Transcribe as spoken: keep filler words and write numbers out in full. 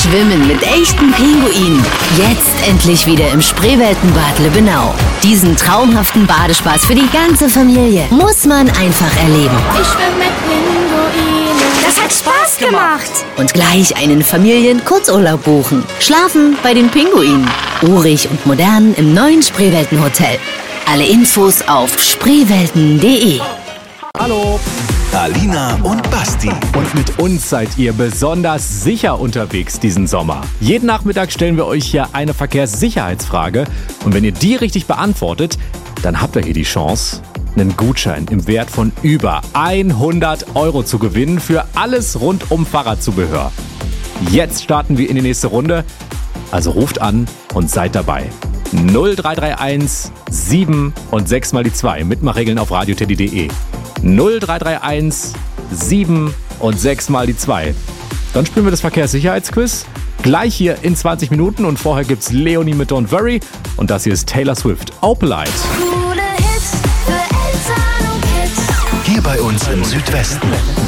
Schwimmen mit echten Pinguinen. Jetzt endlich wieder im Spreeweltenbad Lübbenau. Diesen traumhaften Badespaß für die ganze Familie muss man einfach erleben. Ich schwimme mit Pinguinen. Das hat Spaß gemacht. Und gleich einen Familien-Kurzurlaub buchen. Schlafen bei den Pinguinen. Urig und modern im neuen Spreeweltenhotel. Alle Infos auf spreewelten punkt de. Hallo. Alina und Basti. Und mit uns seid ihr besonders sicher unterwegs diesen Sommer. Jeden Nachmittag stellen wir euch hier eine Verkehrssicherheitsfrage. Und wenn ihr die richtig beantwortet, dann habt ihr hier die Chance, einen Gutschein im Wert von über hundert Euro zu gewinnen für alles rund um Fahrradzubehör. Jetzt starten wir in die nächste Runde. Also ruft an und seid dabei. null drei drei eins sieben und sechs mal die zwei. Mitmachregeln auf radioteddy punkt de. null drei drei eins sieben und sechs mal die zwei. Dann spielen wir das Verkehrssicherheitsquiz. Gleich hier in zwanzig Minuten. Und vorher gibt's Leonie mit Don't Worry. Und das hier ist Taylor Swift. Opalite. Coole Hits für Eltern und Kids. Hier bei uns im Südwesten.